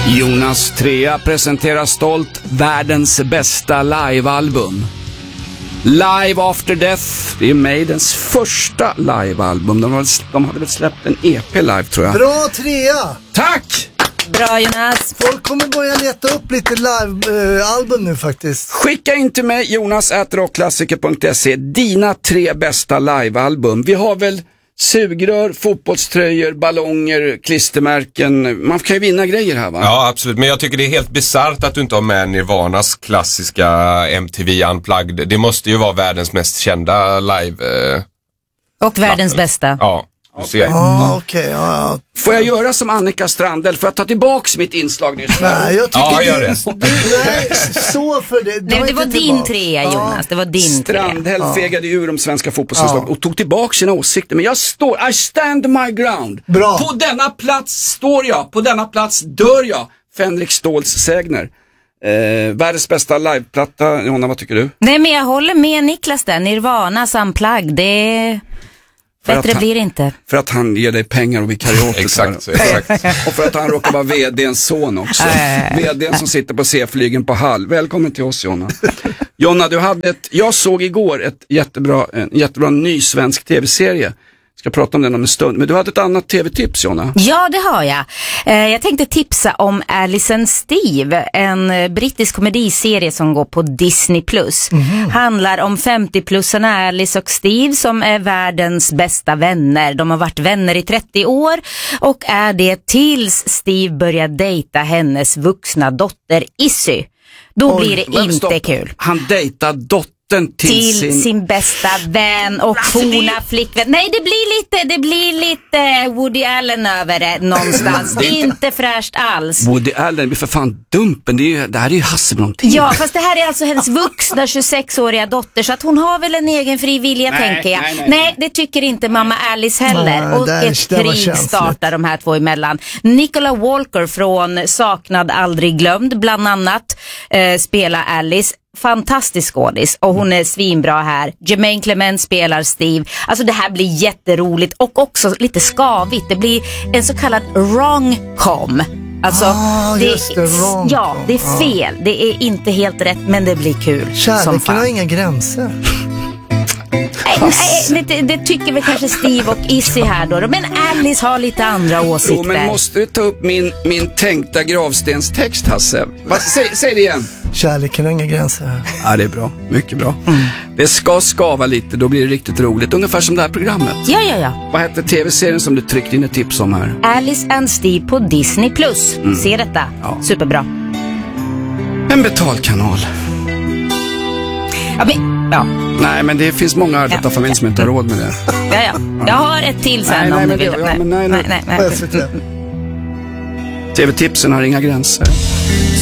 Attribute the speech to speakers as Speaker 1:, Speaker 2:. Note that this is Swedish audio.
Speaker 1: Jonas Trea presenterar stolt världens bästa livealbum. Live After Death, det är Maidens första livealbum. De hade väl släppt en EP live, tror jag.
Speaker 2: Bra Trea!
Speaker 1: Tack!
Speaker 3: Bra Jonas.
Speaker 2: Folk kommer börja leta upp lite live-album nu faktiskt.
Speaker 1: Skicka in till mig, jonas@rockklassiker.se, dina 3 bästa livealbum. Vi har väl sugrör, fotbollströjor, ballonger, klistermärken. Man kan ju vinna grejer här, va?
Speaker 4: Ja, absolut. Men jag tycker det är helt bizarrt att du inte har med Nirvanas klassiska MTV Unplugged. Det måste ju vara världens mest kända live.
Speaker 3: Och världens bästa.
Speaker 4: Ja, du ser.
Speaker 2: Okej.
Speaker 1: Får jag göra som Annika Strandell? Får jag ta tillbaks mitt inslag nyss?
Speaker 2: Nej, jag tycker
Speaker 4: gör det.
Speaker 2: Nej, så för det.
Speaker 3: Nej, det var din trea, Jonas. Det var din trea.
Speaker 1: Strandhäll fegade ur de svenska fotbollslandslagen och tog tillbaka sina åsikter. Men I stand my ground.
Speaker 2: Bra.
Speaker 1: På denna plats står jag, på denna plats dör jag. Fänrik Ståls sägner. Världens bästa liveplatta. Jonna, vad tycker du?
Speaker 3: Nej, men jag håller med Niklas där. Nirvanas Unplugged, det bättre blir det inte.
Speaker 1: För att han ger dig pengar och vi karaoke.
Speaker 4: Exakt.
Speaker 1: Och för att han råkar vara vd:ns son också. Vd:n som sitter på C-flygen på Hall. Välkommen till oss, Jonna. Jonna, jag såg igår en jättebra ny svensk tv-serie. Ska prata om den om en stund. Men du hade ett annat tv-tips, Jonna.
Speaker 3: Ja, det har jag. Jag tänkte tipsa om Alice and Steve, en brittisk komediserie som går på Disney+. Handlar om 50-plussarna Alice och Steve som är världens bästa vänner. De har varit vänner i 30 år och är det tills Steve börjar dejta hennes vuxna dotter Issy. Då blir det inte kul.
Speaker 1: Han dejtar dottern till
Speaker 3: sin bästa vän och forna flickvän. Nej, det blir lite Woody Allen över det någonstans. Det är inte fräscht alls.
Speaker 1: Woody Allen blir för fan dumpen. Det här är ju Hasselblom.
Speaker 3: Ja, fast det här är alltså hennes vuxna 26-åriga dotter, så att hon har väl en egen fri vilja, tänker jag. Nej, det tycker inte mamma Alice heller. Och ett krig startar de här två emellan. Nicola Walker från Saknad aldrig glömd bland annat spelar Alice. Fantastisk skådis och hon är svinbra här. Jermaine Clement spelar Steve. Alltså det här blir jätteroligt och också lite skavigt. Det blir en så kallad wrong-com. Alltså det är fel. Det är inte helt rätt, men det blir kul.
Speaker 2: Kärleken har inga gränser.
Speaker 3: Nej, det tycker väl kanske Steve och Issy här då. Men Alice har lite andra åsikter.
Speaker 1: Jo, men måste du ta upp min tänkta gravstenstext, Hasse? Säg det igen.
Speaker 2: Kärleken har inga gränser.
Speaker 1: Ja, det är bra. Mycket bra. Det ska skava lite, då blir det riktigt roligt. Ungefär som det här programmet.
Speaker 3: Ja.
Speaker 1: Vad hette tv-serien som du tryckte in ett tips om här?
Speaker 3: Alice and Steve på Disney+. Se detta. Ja. Superbra.
Speaker 1: En betalkanal.
Speaker 3: Ja.
Speaker 1: Nej, men det finns många arbetarfamiljer som inte har råd med det.
Speaker 3: Ja. Jag har ett till sen om du vill.
Speaker 1: Nej. TV-tipsen har inga gränser.